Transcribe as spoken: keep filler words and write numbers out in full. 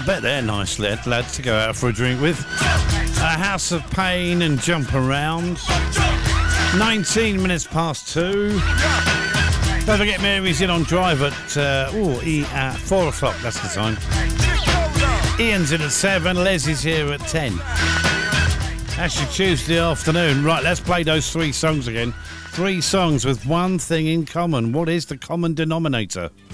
bet they're nice lad, lads to go out for a drink with. A House of Pain and Jump Around. nineteen minutes past two. Don't forget Mary's in on drive at uh, ooh, e, uh, four o'clock, that's the time. Ian's in at seven, Les is here at ten. That's your Tuesday afternoon. Right, let's play those three songs again. Three songs with one thing in common. What is the common denominator?